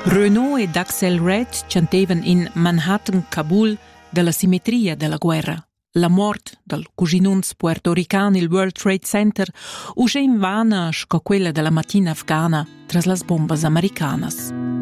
Renaud ed Axel Red chantevan in Manhattan, Kabul, della simmetria della guerra. La mort del cuginuns puertorican il World Trade Center usce in vana sco quella della mattina afghana tras las bombas americanas.